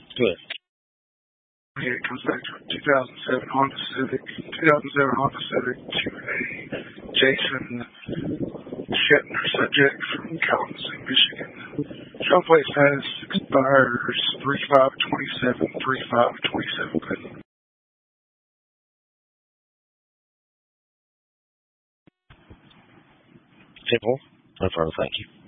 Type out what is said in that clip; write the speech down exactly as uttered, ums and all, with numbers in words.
Good. Here it comes back to a two thousand seven Honda Civic, two thousand seven Honda Civic to a Jason Shetner subject from Kalamazoo, Michigan. Show plate status expires three five twenty-seven, three five twenty-seven. Simple. No further thank you.